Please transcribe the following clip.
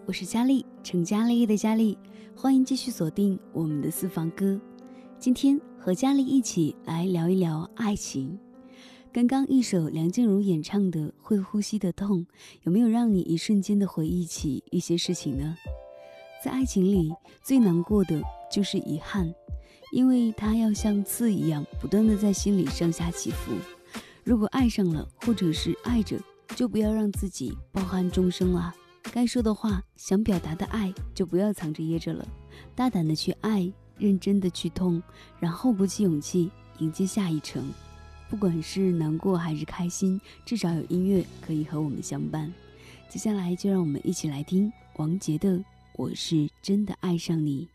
我是佳丽，成家立业的佳丽，欢迎继续锁定我们的私房歌。今天和佳丽一起来聊一聊爱情。刚刚一首梁静茹演唱的《会呼吸的痛》，有没有让你一瞬间的回忆起一些事情呢？在爱情里最难过的就是遗憾，因为它要像刺一样不断的在心里上下起伏。如果爱上了或者是爱着，就不要让自己抱憾终生啦。该说的话，想表达的爱就不要藏着掖着了，大胆的去爱，认真的去痛，然后鼓起勇气迎接下一程。不管是难过还是开心，至少有音乐可以和我们相伴。接下来就让我们一起来听王杰的《我是真的爱上你》。